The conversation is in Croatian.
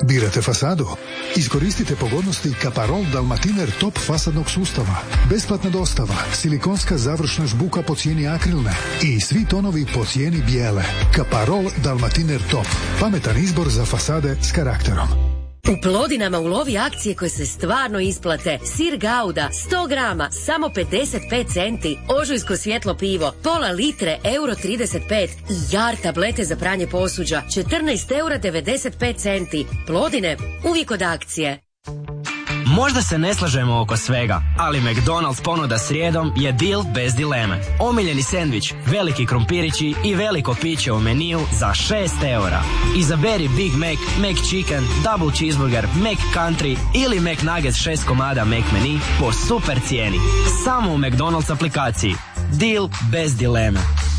Birate fasadu? Iskoristite pogodnosti Kaparol Dalmatiner Top fasadnog sustava. Besplatna dostava, silikonska završna žbuka po cijeni akrilne i svi tonovi po cijeni bijele. Kaparol Dalmatiner Top. Pametan izbor za fasade s karakterom. U Plodinama ulovi akcije koje se stvarno isplate. Sir Gouda, 100 grama, samo 55 centi. Ožujsko svjetlo pivo, pola litre, €1,35. I Jar tablete za pranje posuđa, €14,95. Plodine, uvijek od akcije. Možda se ne slažemo oko svega, ali McDonald's ponuda srijedom je deal bez dileme. Omiljeni sendvič, veliki krompirići i veliko piće u meniju za €6. Izaberi Big Mac, McChicken, Double Cheeseburger, McCountry ili McNuggets 6 komada McMenu po super cijeni. Samo u McDonald's aplikaciji. Deal bez dileme.